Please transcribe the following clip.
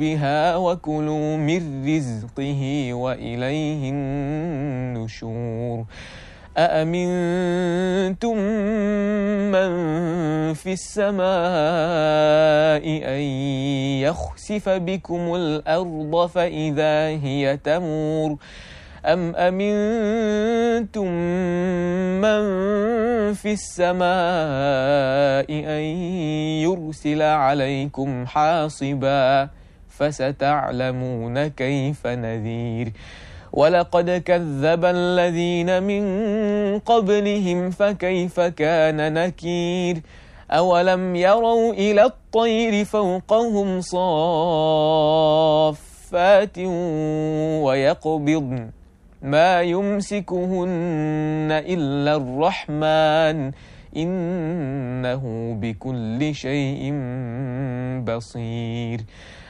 بها وكلوا من رزقه وإليه النشور أأمنتم من في السماء أن يخسف بكم الأرض فإذا هي تمور أم أمنتم من في السماء أن يرسل عليكم حاصبا فستعلمون كيف نذير ولقد كذب الذين من قبلهم فكيف كان نكير أولم يروا إلى الطير فوقهم صافات ويقبضن ما يمسكهن إلا الرحمن إنه بكل شيء بصير